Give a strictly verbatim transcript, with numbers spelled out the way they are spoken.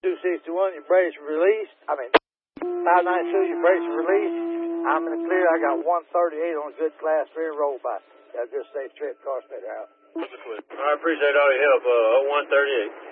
two sixty-one, your brakes released. I mean, five ninety-two, your brakes released. I'm in the clear. I got one thirty-eight on a good class three roll by. Got a good safe trip. Car spit out. I appreciate all your help. Uh, oh one thirty-eight.